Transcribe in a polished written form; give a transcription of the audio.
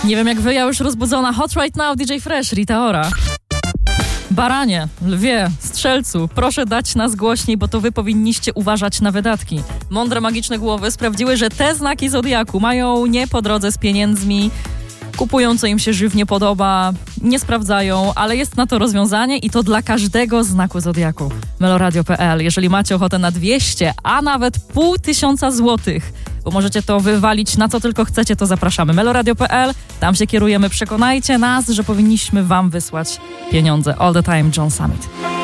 Nie wiem jak wy, ja już rozbudzona. Hot right now, DJ Fresh, Rita Ora. Baranie, lwie, strzelcu, proszę dać nas głośniej, bo to wy powinniście uważać na wydatki. Mądre, magiczne głowy sprawdziły, że te znaki zodiaku mają nie po drodze z pieniędzmi, kupują co im się żywnie podoba, nie sprawdzają, ale jest na to rozwiązanie i to dla każdego znaku zodiaku. Meloradio.pl. Jeżeli macie ochotę na 200, a nawet 500 złotych, bo możecie to wywalić na co tylko chcecie, to zapraszamy. Meloradio.pl, tam się kierujemy. Przekonajcie nas, że powinniśmy wam wysłać pieniądze. All the time, John Summit.